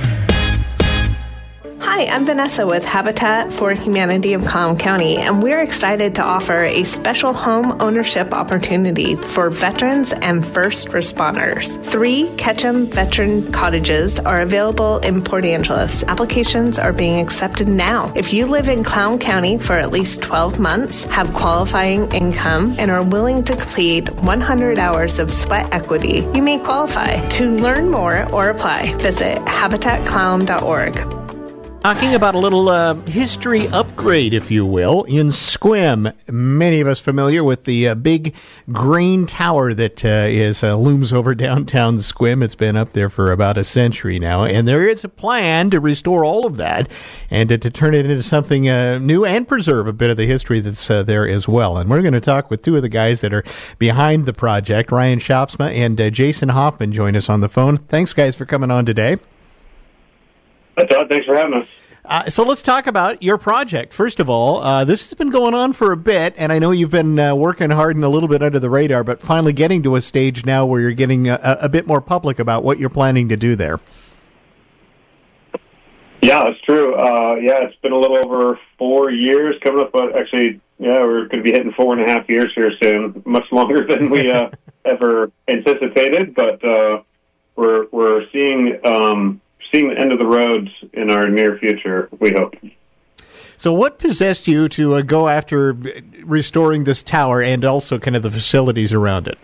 Hi, I'm Vanessa with Habitat for Humanity of Clallam County, and we're excited to offer a special home ownership opportunity for veterans and first responders. Three Ketchum Veteran Cottages are available in Port Angeles. Applications are being accepted now. If you live in Clallam County for at least twelve months, have qualifying income, and are willing to complete one hundred hours of sweat equity, you may qualify. To learn more or apply, visit habitat clallam dot org. Talking about a little uh, history upgrade, if you will, in Squim. Many of us familiar with the uh, big grain tower that uh, is uh, looms over downtown Squim. It's been up there for about a century now, and there is a plan to restore all of that and to, to turn it into something uh, new and preserve a bit of the history that's uh, there as well. And we're going to talk with two of the guys that are behind the project. Ryan Schaafsma and uh, Jason Hoffman join us on the phone. Thanks, guys, for coming on today. Todd, thanks for having us. Uh, so let's talk about your project. First of all, uh, this has been going on for a bit, and I know you've been uh, working hard and a little bit under the radar, but finally getting to a stage now where you're getting a, a bit more public about what you're planning to do there. Yeah, it's true. Uh, yeah, it's been a little over four years coming up, but actually, yeah, we're going to be hitting four and a half years here soon, much longer than we uh, ever anticipated, but uh, we're, we're seeing... Um, seeing the end of the road in our near future, we hope. So what possessed you to uh, go after restoring this tower and also kind of the facilities around it?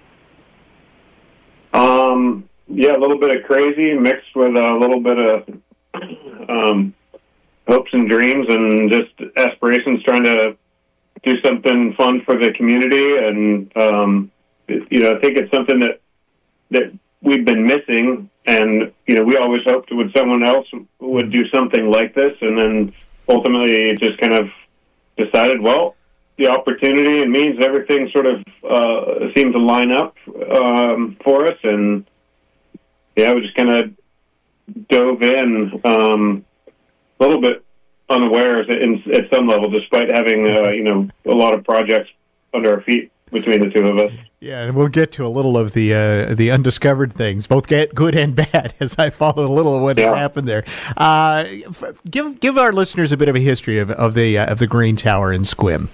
Um, yeah, a little bit of crazy mixed with a little bit of um, hopes and dreams and just aspirations, trying to do something fun for the community. And, um, you know, I think it's something that that we've been missing. And, you know, we always hoped would someone else would do something like this. And then ultimately just kind of decided, well, the opportunity and means everything sort of uh, seemed to line up um, for us. And, yeah, we just kind of dove in um, a little bit unawares in, at some level, despite having, uh, you know, a lot of projects under our feet between the two of us. Yeah, and we'll get to a little of the uh, the undiscovered things, both get good and bad, as I follow a little of what yeah. has happened there. Uh, give give our listeners a bit of a history of of the uh, of the Grain Tower in Squim.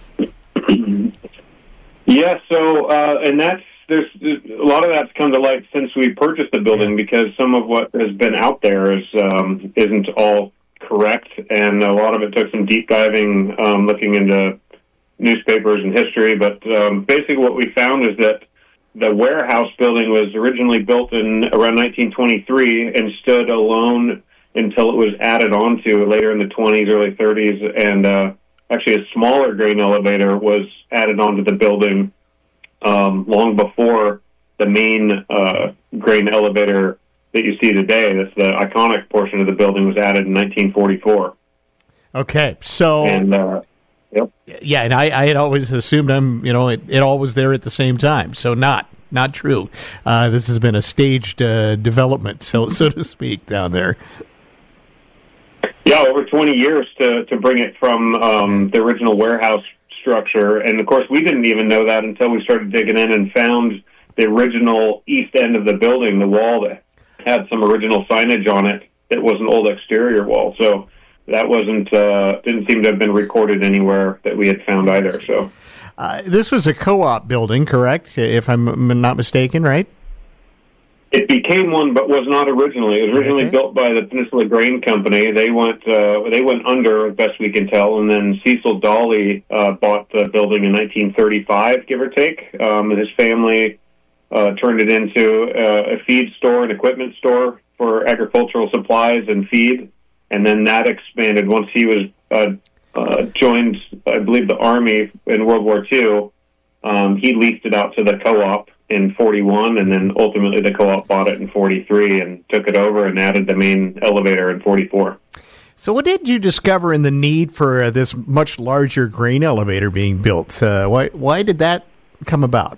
Yeah, so uh, and that's there's, there's a lot of that's come to light since we purchased the building, because some of what has been out there is um, isn't all correct, and a lot of it took some deep diving, um, looking into newspapers and history, but um, basically what we found is that the warehouse building was originally built in around nineteen twenty-three and stood alone until it was added onto later in the twenties, early thirties, and uh, actually a smaller grain elevator was added onto the building um, long before the main uh, grain elevator that you see today. That's the iconic portion of the building, was added in nineteen forty-four. Okay, so... And, uh, Yep. Yeah, and I, I had always assumed I'm, you know, it, it all was there at the same time. So not not true. Uh, this has been a staged uh, development, so so to speak, down there. Yeah, over twenty years to, to bring it from um, the original warehouse structure. And, of course, we didn't even know that until we started digging in and found the original east end of the building, the wall that had some original signage on it. It was an old exterior wall. So that wasn't, uh, didn't seem to have been recorded anywhere that we had found either. So uh, this was a co-op building, correct? If I'm not mistaken, right? It became one, but was not originally. It was originally okay. built by the Peninsula Grain Company. They went uh, they went under, as best we can tell, and then Cecil Dawley uh, bought the building in nineteen thirty-five, give or take. Um, his family uh, turned it into uh, a feed store, an equipment store for agricultural supplies and feed, and then that expanded once he was uh, uh, joined, I believe, the Army in World War Two. Um, he leased it out to the co-op in forty-one, and then ultimately the co-op bought it in forty-three and took it over and added the main elevator in forty-four. So what did you discover in the need for uh, this much larger grain elevator being built? Uh, why why did that come about?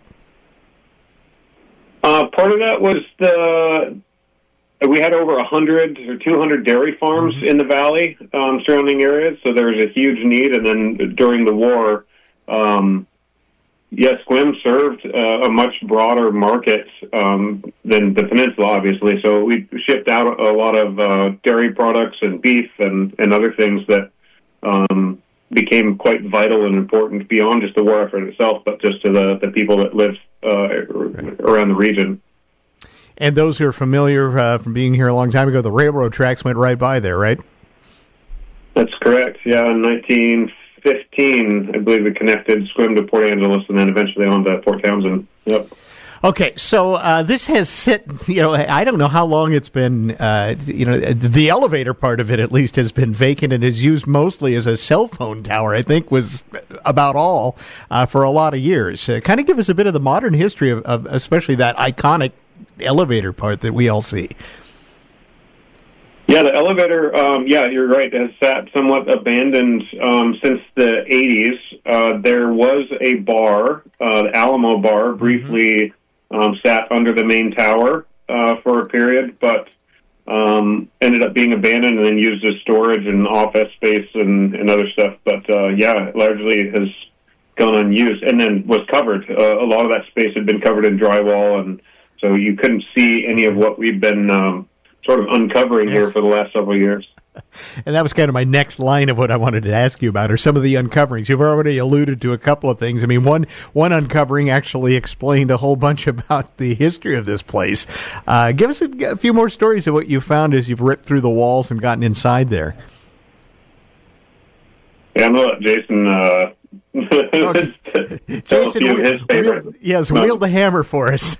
Uh, part of that was the we had over one hundred or two hundred dairy farms mm-hmm. in the valley, um, surrounding areas, so there was a huge need. And then during the war, um, yes, Sequim served uh, a much broader market um, than the peninsula, obviously. So we shipped out a lot of uh, dairy products and beef and, and other things that um, became quite vital and important beyond just the war effort itself, but just to the, the people that live uh, right. around the region. And those who are familiar uh, from being here a long time ago, the railroad tracks went right by there, right? That's correct. Yeah, in nineteen fifteen, I believe it connected Sequim to Port Angeles and then eventually on to Port Townsend. Yep. Okay, so uh, this has sit, you know, I don't know how long it's been, uh, you know, the elevator part of it at least has been vacant and is used mostly as a cell phone tower, I think was about all uh, for a lot of years. Uh, kind of give us a bit of the modern history of, of especially that iconic elevator part that we all see. Yeah, the elevator, um, yeah, you're right, has sat somewhat abandoned um, since the eighties. Uh, there was a bar, uh, the Alamo Bar, briefly mm-hmm. um, sat under the main tower uh, for a period, but um, ended up being abandoned and then used as storage and office space and, and other stuff. But, uh, yeah, largely has gone unused and then was covered. Uh, a lot of that space had been covered in drywall, and so you couldn't see any of what we've been um, sort of uncovering yeah. here for the last several years. And that was kind of my next line of what I wanted to ask you about, are some of the uncoverings. You've already alluded to a couple of things. I mean, one one uncovering actually explained a whole bunch about the history of this place. Uh, give us a, a few more stories of what you found as you've ripped through the walls and gotten inside there. Yeah, I'm going to let Jason... Uh, okay. Jason, wheel, his favorite. Wheel, yes, no. Wheel the hammer for us.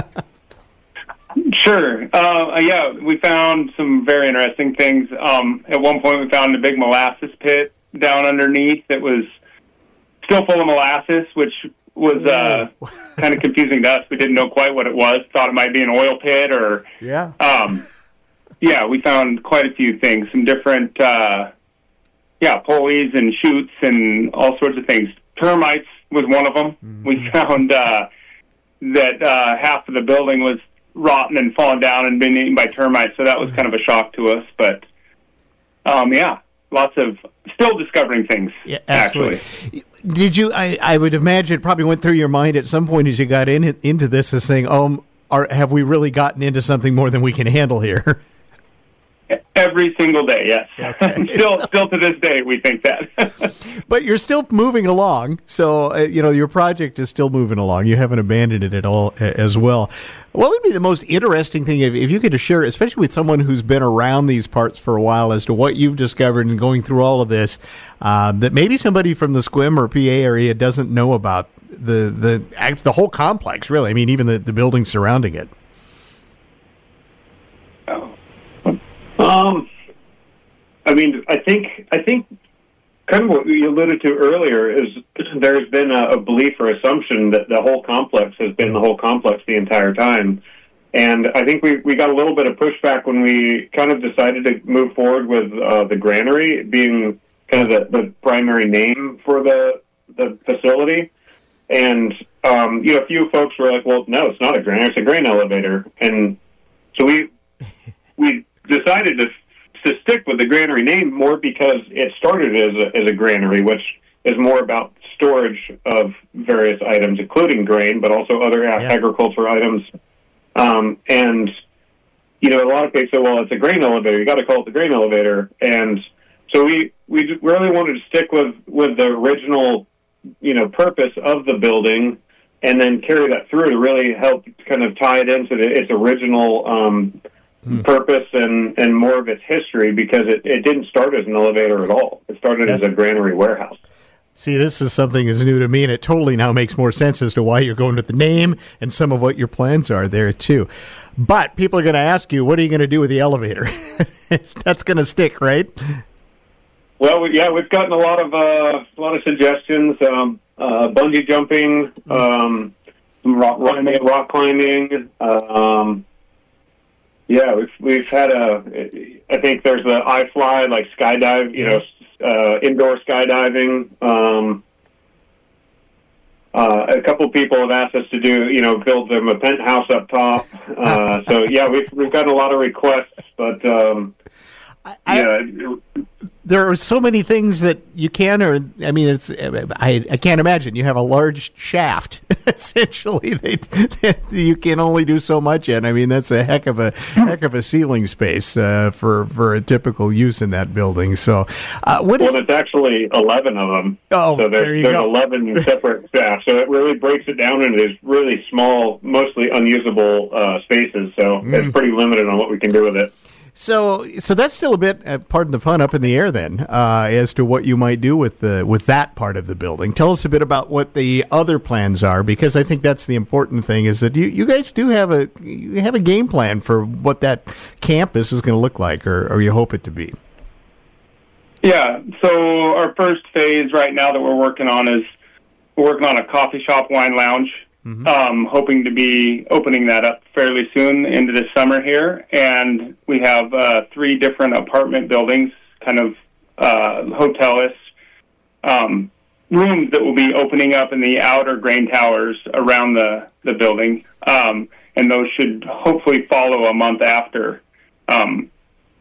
Sure. Uh, yeah, we found some very interesting things. Um, at one point, we found a big molasses pit down underneath that was still full of molasses, which was uh, kind of confusing to us. We didn't know quite what it was. Thought it might be an oil pit or... Yeah. Um, yeah, we found quite a few things. Some different, uh, yeah, pulleys and chutes and all sorts of things. Termites was one of them. Mm-hmm. We found uh, that uh, half of the building was rotten and fallen down and been eaten by termites, so that was kind of a shock to us. But um, yeah, lots of still discovering things. Yeah, absolutely. Actually, did you? I, I would imagine it probably went through your mind at some point as you got in into this, as saying, "Oh, are, have we really gotten into something more than we can handle here?" Every single day, yes. Okay. still, still to this day, we think that. But you're still moving along, so uh, you know your project is still moving along. You haven't abandoned it at all, uh, as well. What would be the most interesting thing if, if you could share, especially with someone who's been around these parts for a while, as to what you've discovered in going through all of this, uh, that maybe somebody from the Sequim or P A area doesn't know about the the the whole complex, really? I mean, even the, the buildings surrounding it. Um, I mean, I think I think kind of what you alluded to earlier is there's been a, a belief or assumption that the whole complex has been the whole complex the entire time. And I think we, we got a little bit of pushback when we kind of decided to move forward with uh, the granary being kind of the, the primary name for the the facility. And, um, you know, a few folks were like, well, no, it's not a granary, it's a grain elevator. And so we we decided to to stick with the granary name more because it started as a, as a granary, which is more about storage of various items, including grain, but also other ag- Yeah. agriculture items. Um, and, you know, a lot of people say, well, it's a grain elevator. You got to call it the grain elevator. And so we, we just really wanted to stick with, with the original, you know, purpose of the building and then carry that through to really help kind of tie it into the, its original um, mm. purpose and, and more of its history, because it, it didn't start as an elevator at all. It started yeah. as a granary warehouse. See, this is something that's new to me, and it totally now makes more sense as to why you're going with the name and some of what your plans are there, too. But people are going to ask you, what are you going to do with the elevator? That's going to stick, right? Well, yeah, we've gotten a lot of uh, a lot of suggestions. Um, uh, bungee jumping, um, some rock climbing, rock climbing. Um, yeah, we've we've had a. I think there's the iFly, like skydive. You know, uh, indoor skydiving. Um, uh, a couple people have asked us to do, you know, build them a penthouse up top. Uh, so yeah, we've we've gotten a lot of requests, but. Um, I, yeah. There are so many things that you can, or I mean, it's I, I can't imagine. You have a large shaft, essentially. They, they, you can only do so much in. I mean, that's a heck of a heck of a ceiling space uh, for for a typical use in that building. So, uh, what well, is? It's actually eleven of them. Oh, so there you there's go. eleven separate shafts. So it really breaks it down into these really small, mostly unusable uh, spaces. So mm. it's pretty limited on what we can do with it. So, so that's still a bit, uh, pardon the pun, up in the air then, uh, as to what you might do with the with that part of the building. Tell us a bit about what the other plans are, because I think that's the important thing. Is that you, you guys do have a you have a game plan for what that campus is going to look like, or, or you hope it to be. Yeah. So our first phase right now that we're working on is we're working on a coffee shop, wine lounge. Mm-hmm. Um, hoping to be opening that up fairly soon into the summer here. And we have uh, three different apartment buildings, kind of uh, hotelists, um, rooms that will be opening up in the outer grain towers around the, the building. Um, and those should hopefully follow a month after. Um,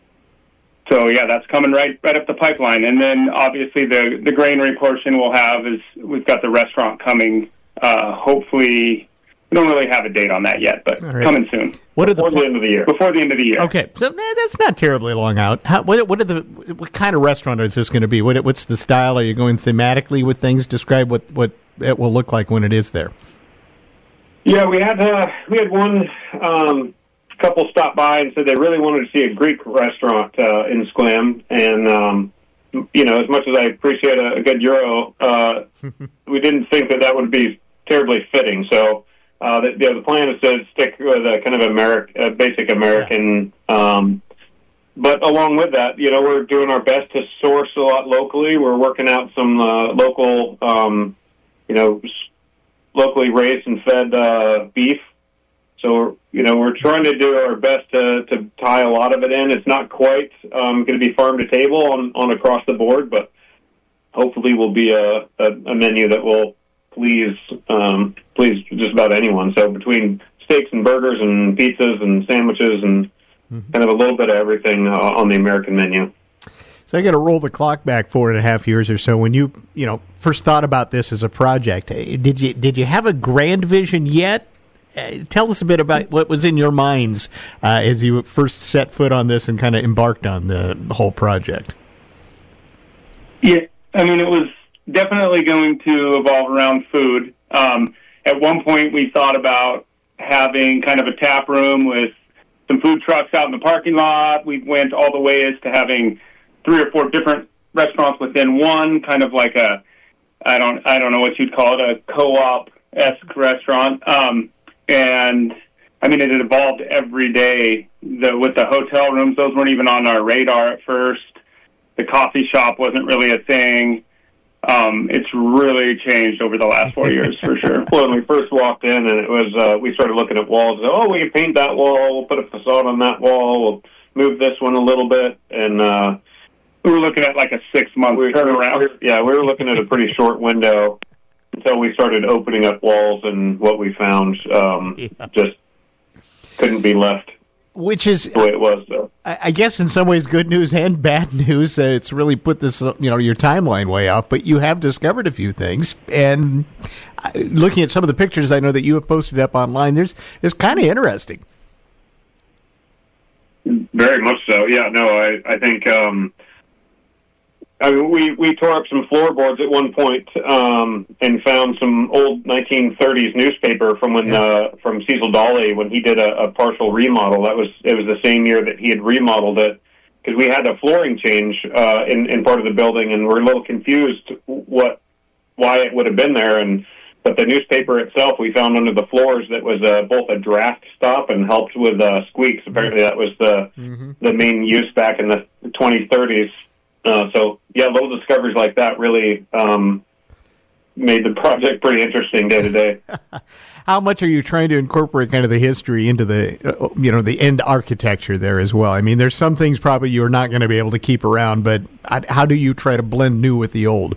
so, yeah, that's coming right right up the pipeline. And then, obviously, the, the granary portion we'll have is we've got the restaurant coming. Uh, hopefully, we don't really have a date on that yet, but right. coming soon. What are the before the end of the year? Before the end of the year. Okay, so eh, that's not terribly long out. How, what, what are the? What kind of restaurant is this going to be? What, what's the style? Are you going thematically with things? Describe what, what it will look like when it is there. Yeah, we had uh, we had one um, couple stop by and said they really wanted to see a Greek restaurant uh, in Sequim, and. Um, You know, as much as I appreciate a, a good Euro, uh, we didn't think that that would be terribly fitting. So uh, the, you know, the plan is to stick with a kind of Ameri- a basic American. Um, but along with that, you know, we're doing our best to source a lot locally. We're working out some uh, local, um, you know, locally raised and fed uh, beef. So, you know, we're trying to do our best to, to tie a lot of it in. It's not quite um, going to be farm to table on, on across the board, but hopefully will be a, a, a menu that will please um, please just about anyone. So between steaks and burgers and pizzas and sandwiches and mm-hmm. kind of a little bit of everything uh, on the American menu. So I got to roll the clock back four and a half years or so. When you, you know, first thought about this as a project, did you did you have a grand vision yet? Uh, tell us a bit about what was in your minds uh, as you first set foot on this and kind of embarked on the whole project. Yeah, I mean, it was definitely going to evolve around food. Um, at one point, we thought about having kind of a tap room with some food trucks out in the parking lot. We went all the way as to having three or four different restaurants within one, kind of like a, I don't, I don't know what you'd call it, a co-op-esque restaurant. Um, And, I mean, it had evolved every day. The, with the hotel rooms, those weren't even on our radar at first. The coffee shop wasn't really a thing. Um, it's really changed over the last four years, for sure. Well, when we first walked in, and it was, uh, we started looking at walls. Oh, we can paint that wall. We'll put a facade on that wall. We'll move this one a little bit. And uh, we were looking at like a six-month we turnaround. We yeah, we were looking at a pretty short window. Until we started opening up walls, and what we found um, yeah. just couldn't be left. Which is the way it was, though. I guess in some ways good news and bad news. Uh, it's really put this, uh, you know, your timeline way off, but you have discovered a few things. And uh, looking at some of the pictures I know that you have posted up online, there's it's kind of interesting. Very much so. Yeah, no, I, I think, um, I mean, we, we tore up some floorboards at one point, um, and found some old nineteen thirties newspaper from when, yeah. uh, from Cecil Dawley when he did a, a partial remodel. That was, it was the same year that he had remodeled it, because we had a flooring change, uh, in, in part of the building, and we're a little confused what, why it would have been there. And, but the newspaper itself, we found under the floors that was, uh, both a draft stop and helped with, uh, squeaks. Apparently that was the, mm-hmm. the main use back in the twenty thirties. Uh, so, yeah, little discoveries like that really um, made the project pretty interesting day to day. How much are you trying to incorporate kind of the history into the, uh, you know, the end architecture there as well? I mean, there's some things probably you're not going to be able to keep around, but how do you try to blend new with the old?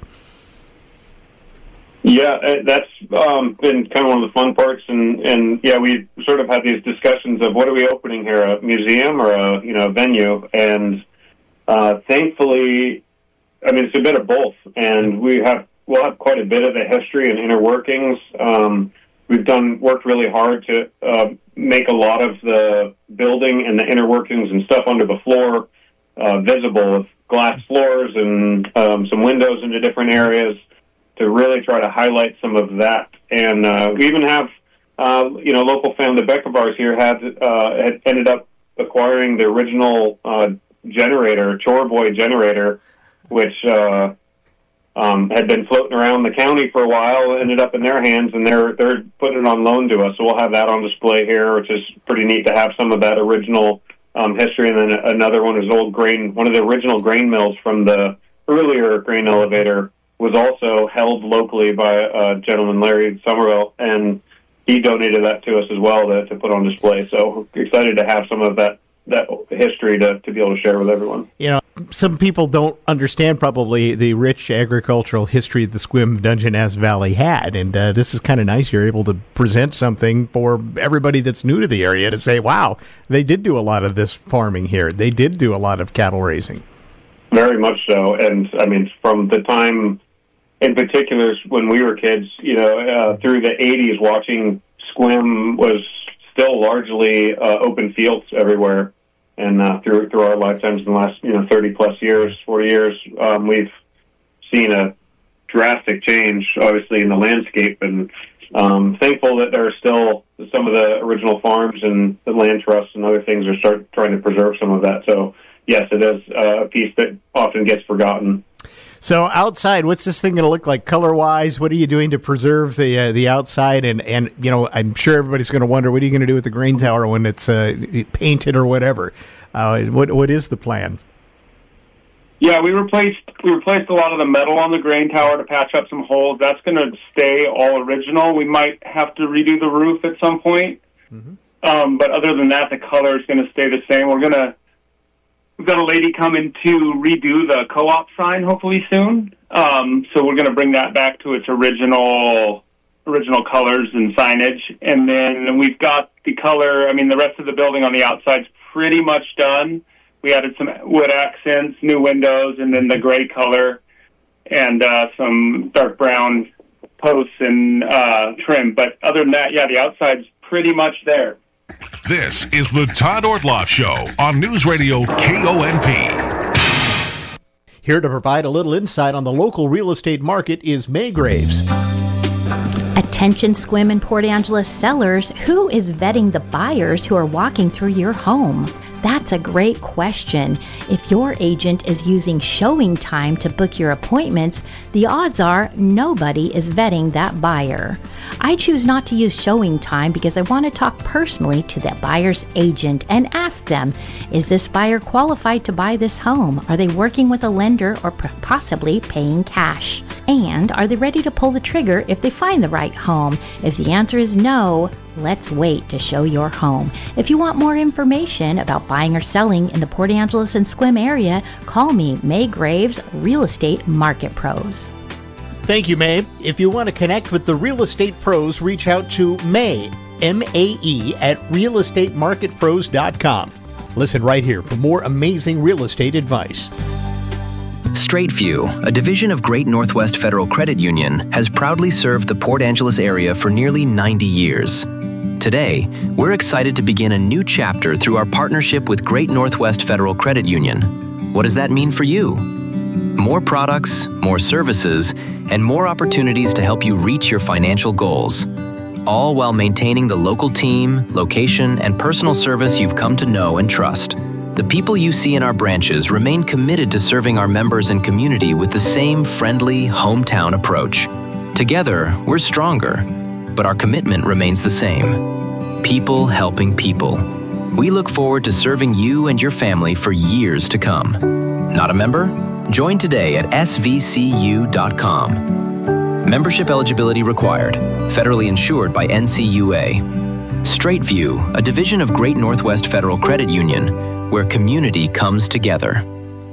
Yeah, that's um, been kind of one of the fun parts, and, and yeah, we sort of had these discussions of what are we opening here, a museum or a, you know, venue, and Uh, thankfully, I mean, it's a bit of both, and we have, we'll have quite a bit of the history and inner workings. Um, we've done, worked really hard to uh, make a lot of the building and the inner workings and stuff under the floor uh, visible with glass floors and um, some windows into different areas to really try to highlight some of that. And uh, we even have, uh, you know, local family, the Beckavars here had, uh, had ended up acquiring the original uh generator, Chore Boy generator, which uh, um, had been floating around the county for a while, ended up in their hands, and they're they're putting it on loan to us. So we'll have that on display here, which is pretty neat to have some of that original um, history. And then another one is old grain. One of the original grain mills from the earlier grain elevator was also held locally by a gentleman, Larry Somerville, and he donated that to us as well to, to put on display. So we're excited to have some of that that history to, to be able to share with everyone. You know, some people don't understand probably the rich agricultural history the Sequim Dungeness Valley had, and uh, this is kind of nice. You're able to present something for everybody that's new to the area to say, wow, they did do a lot of this farming here. They did do a lot of cattle raising. Very much so, and I mean, from the time in particular when we were kids, you know, uh, through the eighties, watching Sequim was still largely uh, open fields everywhere, and uh, through through our lifetimes in the last you know thirty plus years, forty years, um, we've seen a drastic change, obviously, in the landscape, and um, thankful that there are still some of the original farms and the land trusts and other things are start trying to preserve some of that. So yes, it is uh, a piece that often gets forgotten. So outside, what's this thing going to look like color-wise? What are you doing to preserve the uh, the outside? And, and, you know, I'm sure everybody's going to wonder, what are you going to do with the grain tower when it's uh, painted or whatever? Uh, what What is the plan? Yeah, we replaced we replaced a lot of the metal on the grain tower to patch up some holes. That's going to stay all original. We might have to redo the roof at some point. Mm-hmm. Um, but other than that, the color is going to stay the same. We're going to We've got a lady coming to redo the co-op sign hopefully soon. Um, so we're going to bring that back to its original original colors and signage. And then we've got the color, I mean, the rest of the building on the outside's pretty much done. We added some wood accents, new windows, and then the gray color and uh, some dark brown posts and uh, trim. But other than that, yeah, the outside's pretty much there. This is the Todd Ortloff Show on News Radio K O N P. Here to provide a little insight on the local real estate market is May Graves. Attention Sequim and Port Angeles sellers, who is vetting the buyers who are walking through your home? That's a great question. If your agent is using showing time to book your appointments, the odds are nobody is vetting that buyer. I choose not to use showing time because I want to talk personally to that buyer's agent and ask them, is this buyer qualified to buy this home? Are they working with a lender or possibly paying cash? And are they ready to pull the trigger if they find the right home? If the answer is no, let's wait to show your home. If you want more information about buying or selling in the Port Angeles and Sequim area, call me, May Graves, Real Estate Market Pros. Thank you, May. If you want to connect with the real estate pros, reach out to May M A E, at real estate market pros dot com. Listen right here for more amazing real estate advice. Straightview, a division of Great Northwest Federal Credit Union, has proudly served the Port Angeles area for nearly ninety years. Today, we're excited to begin a new chapter through our partnership with Great Northwest Federal Credit Union. What does that mean for you? More products, more services, and more opportunities to help you reach your financial goals, all while maintaining the local team, location, and personal service you've come to know and trust. The people you see in our branches remain committed to serving our members and community with the same friendly, hometown approach. Together, we're stronger, but our commitment remains the same. People helping people. We look forward to serving you and your family for years to come. Not a member? Join today at S V C U dot com. Membership eligibility required. Federally insured by N C U A. Straightview, a division of Great Northwest Federal Credit Union, where community comes together.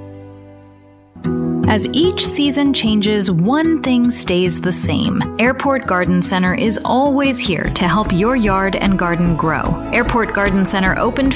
As each season changes, one thing stays the same. Airport Garden Center is always here to help your yard and garden grow. Airport Garden Center opened